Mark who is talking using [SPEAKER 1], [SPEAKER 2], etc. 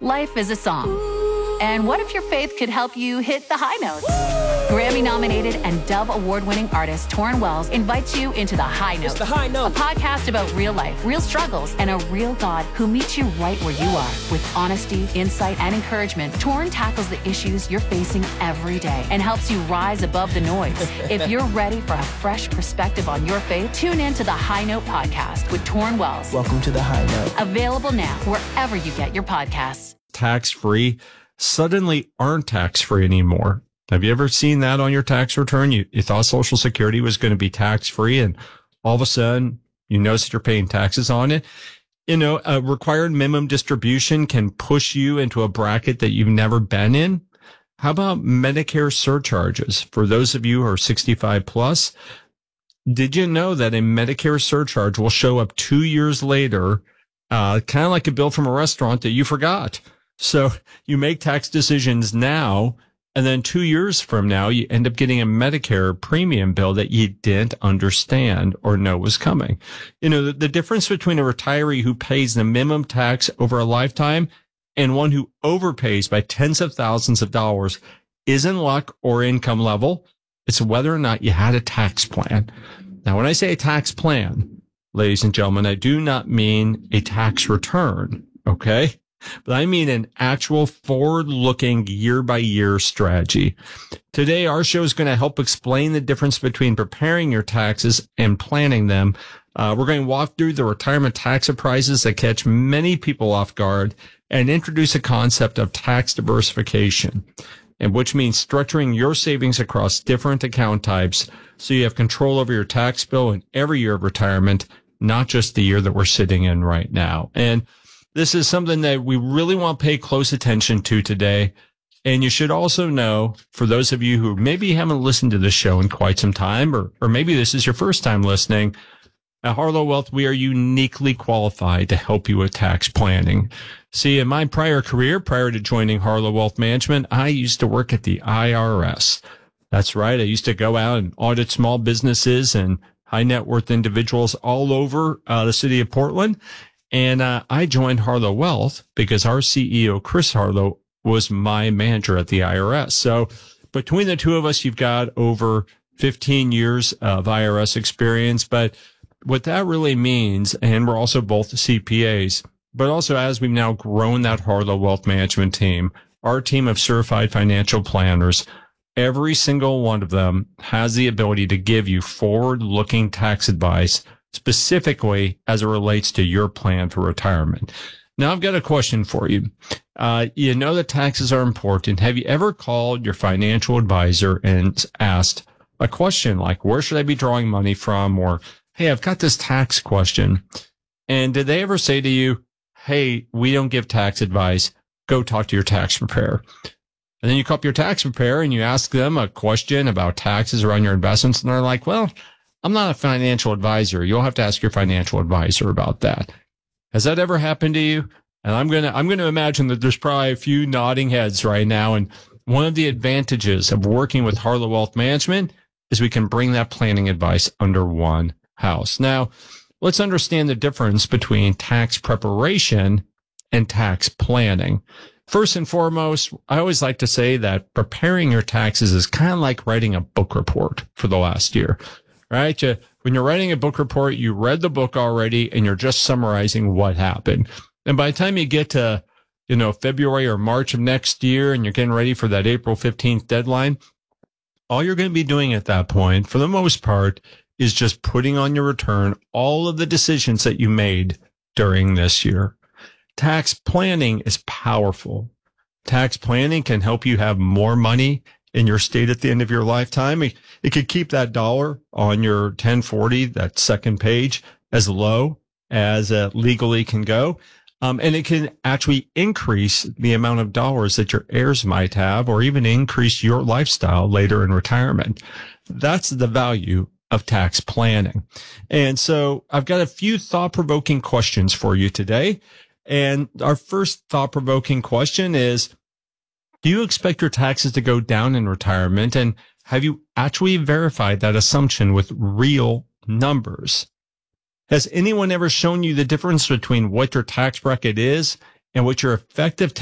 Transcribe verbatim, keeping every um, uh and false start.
[SPEAKER 1] Life is a song. And what if your faith could help you hit the high notes? Grammy-nominated and Dove Award-winning artist Torrin Wells invites you into The High Note.
[SPEAKER 2] It's The High Note.
[SPEAKER 1] A podcast about real life, real struggles, and a real God who meets you right where you are. With honesty, insight, and encouragement, Torrin tackles the issues you're facing every day and helps you rise above the noise. If you're ready for a fresh perspective on your faith, tune in to The High Note podcast with Torrin Wells.
[SPEAKER 2] Welcome to The High Note.
[SPEAKER 1] Available now wherever you get your podcasts.
[SPEAKER 3] Tax-free suddenly aren't tax-free anymore. Have you ever seen that on your tax return? You, you thought Social Security was going to be tax-free, and all of a sudden you notice that you're paying taxes on it. You know, a required minimum distribution can push you into a bracket that you've never been in. How about Medicare surcharges? For those of you who are sixty-five plus, did you know that a Medicare surcharge will show up two years later, uh, kind of like a bill from a restaurant that you forgot? So you make tax decisions now, and then two years from now, you end up getting a Medicare premium bill that you didn't understand or know was coming. You know, the, the difference between a retiree who pays the minimum tax over a lifetime and one who overpays by tens of thousands of dollars isn't luck or income level. It's whether or not you had a tax plan. Now, when I say a tax plan, ladies and gentlemen, I do not mean a tax return, okay? But I mean an actual forward-looking year-by-year strategy. Today, our show is going to help explain the difference between preparing your taxes and planning them. Uh, we're going to walk through the retirement tax surprises that catch many people off guard and introduce a concept of tax diversification, and which means structuring your savings across different account types so you have control over your tax bill in every year of retirement, not just the year that we're sitting in right now. And this is something that we really want to pay close attention to today. And you should also know, for those of you who maybe haven't listened to this show in quite some time, or, or maybe this is your first time listening, at Harlow Wealth, we are uniquely qualified to help you with tax planning. See, in my prior career, prior to joining Harlow Wealth Management, I used to work at the I R S. That's right. I used to go out and audit small businesses and high net worth individuals all over uh, the city of Portland. And uh, I joined Harlow Wealth because our C E O, Chris Harlow, was my manager at the I R S. So between the two of us, you've got over fifteen years of I R S experience. But what that really means, and we're also both C P As, but also as we've now grown that Harlow Wealth Management team, our team of certified financial planners, every single one of them has the ability to give you forward-looking tax advice specifically as it relates to your plan for retirement. Now, I've got a question for you. Uh, you know that taxes are important. Have you ever called your financial advisor and asked a question like, where should I be drawing money from? Or, hey, I've got this tax question. And did they ever say to you, hey, we don't give tax advice. Go talk to your tax preparer. And then you call up your tax preparer and you ask them a question about taxes around your investments. And they're like, well, I'm not a financial advisor. You'll have to ask your financial advisor about that. Has that ever happened to you? And I'm going to, I'm going to imagine that there's probably a few nodding heads right now. And one of the advantages of working with Harlow Wealth Management is we can bring that planning advice under one house. Now, let's understand the difference between tax preparation and tax planning. First and foremost, I always like to say that preparing your taxes is kind of like writing a book report for the last year. Right? You, when you're writing a book report, you read the book already and you're just summarizing what happened. And by the time you get to, you know, February or March of next year and you're getting ready for that April fifteenth deadline, all you're going to be doing at that point, for the most part, is just putting on your return all of the decisions that you made during this year. Tax planning is powerful. Tax planning can help you have more money in your state at the end of your lifetime. It, it could keep that dollar on your ten forty, that second page, as low as uh, legally can go. Um, and it can actually increase the amount of dollars that your heirs might have, or even increase your lifestyle later in retirement. That's the value of tax planning. And so I've got a few thought-provoking questions for you today. And our first thought-provoking question is, do you expect your taxes to go down in retirement? And have you actually verified that assumption with real numbers? Has anyone ever shown you the difference between what your tax bracket is and what your effective